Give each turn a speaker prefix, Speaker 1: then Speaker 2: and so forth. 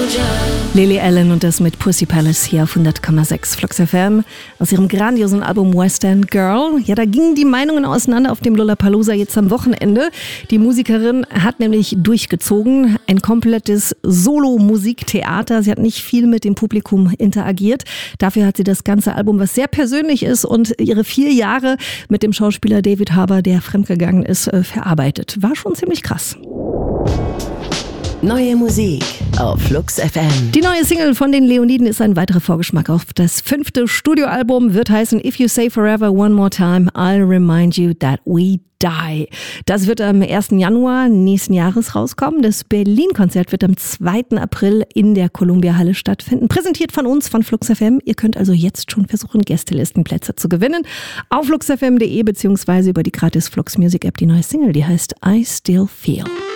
Speaker 1: Lily Allen und das mit Pussy Palace hier auf 100,6 Flux FM aus ihrem grandiosen Album West End Girl. Ja, da gingen die Meinungen auseinander auf dem Lollapalooza jetzt am Wochenende. Die Musikerin hat nämlich durchgezogen, ein komplettes Solo-Musiktheater. Sie hat nicht viel mit dem Publikum interagiert. Dafür hat sie das ganze Album, was sehr persönlich ist und ihre 4 Jahre mit dem Schauspieler David Harbour, der fremdgegangen ist, verarbeitet. War schon ziemlich krass.
Speaker 2: Neue Musik auf Flux FM.
Speaker 1: Die neue Single von den Leoniden ist ein weiterer Vorgeschmack auf das 5. Studioalbum, wird heißen If You Say Forever One More Time, I'll Remind You That We Die. Das wird am 1. Januar nächsten Jahres rauskommen. Das Berlin-Konzert wird am 2. April in der Columbia-Halle stattfinden. Präsentiert von uns, von Flux FM. Ihr könnt also jetzt schon versuchen, Gästelistenplätze zu gewinnen. Auf fluxfm.de bzw. über die gratis Flux Music App. Die neue Single, die heißt I Still Feel.